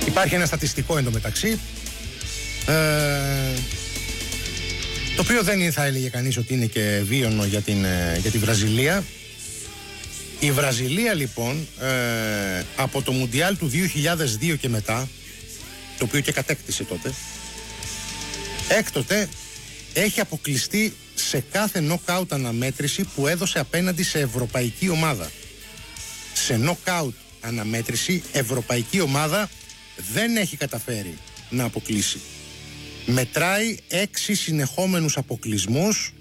Υπάρχει ένα στατιστικό εντωμεταξύ, το οποίο δεν θα έλεγε κανείς ότι είναι και βίωνο για τη Βραζιλία. Η Βραζιλία λοιπόν από το Μουντιάλ του 2002 και μετά, το οποίο και κατέκτησε τότε, έκτοτε έχει αποκλειστεί σε κάθε νοκάουτ αναμέτρηση που έδωσε απέναντι σε ευρωπαϊκή ομάδα. Σε νοκάουτ αναμέτρηση ευρωπαϊκή ομάδα δεν έχει καταφέρει να αποκλείσει. Μετράει 6 συνεχόμενους αποκλεισμούς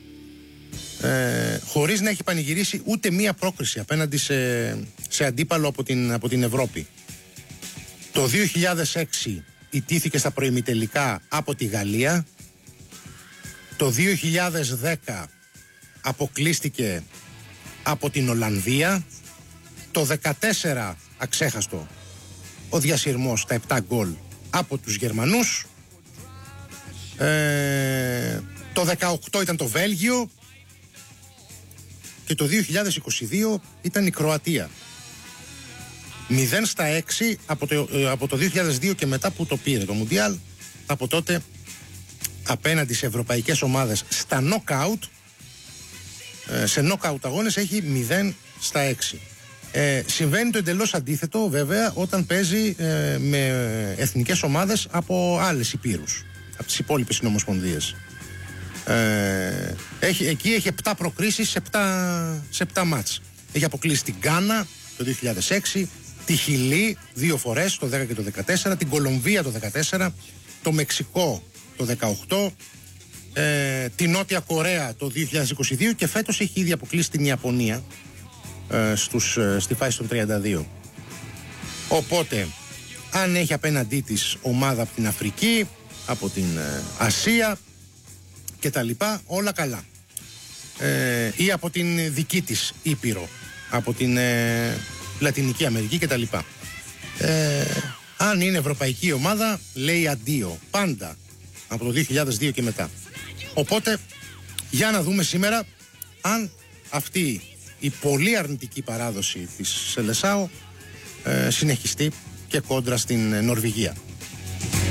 χωρίς να έχει πανηγυρίσει ούτε μία πρόκριση απέναντι σε αντίπαλο από την Ευρώπη. Το 2006 ιτήθηκε στα προημιτελικά από τη Γαλλία. Το 2010 αποκλείστηκε από την Ολλανδία. Το 2014 αξέχαστο ο διασυρμός στα 7 γκολ από τους Γερμανούς. Το 18 ήταν το Βέλγιο και το 2022 ήταν η Κροατία. 0-6 από το 2002 και μετά που το πήρε το Μουντιάλ. Από τότε απέναντι σε ευρωπαϊκές ομάδες στα νοκάουτ, σε νοκάουτ αγώνες έχει 0-6. Συμβαίνει το εντελώς αντίθετο βέβαια όταν παίζει με εθνικές ομάδες από άλλες υπήρους, από τις υπόλοιπες συνομοσπονδίες. Εκεί έχει 7 προκρίσεις σε 7 μάτς. Έχει αποκλείσει την Γκάνα το 2006, τη Χιλή 2 φορές, το 10 και το 14, την Κολομβία το 14, το Μεξικό το 18, την Νότια Κορέα το 2022 και φέτος έχει ήδη αποκλείσει την Ιαπωνία στη φάση των 32. Οπότε αν έχει απέναντί της ομάδα από την Αφρική, από την Ασία και τα λοιπά, όλα καλά, ή από την δική της Ήπειρο, από την Λατινική Αμερική και τα λοιπά, αν είναι ευρωπαϊκή ομάδα λέει αντίο πάντα από το 2002 και μετά. Οπότε για να δούμε σήμερα αν αυτή η πολύ αρνητική παράδοση της Σελεσάο συνεχιστεί και κόντρα στην Νορβηγία.